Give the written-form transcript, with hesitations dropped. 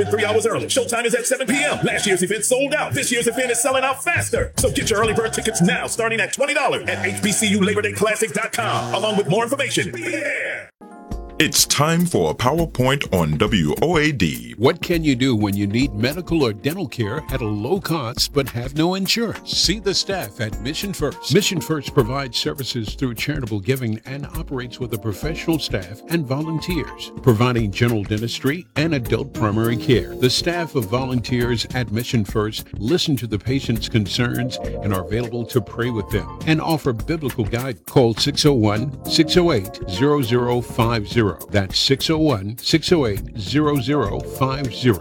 3 hours early. Showtime is at 7 p.m. Last year's event sold out. This year's event is selling out faster. So get your early bird tickets now, starting at $20 at HBCULaborDayClassic.com, along with more information. Be there. It's time for a PowerPoint on WOAD. What can you do when you need medical or dental care at a low cost but have no insurance? See the staff at Mission First. Mission First provides services through charitable giving and operates with a professional staff and volunteers, providing general dentistry and adult primary care. The staff of volunteers at Mission First listen to the patient's concerns and are available to pray with them and offer biblical guidance. Call 601-608-0050. That's 601-608-0050.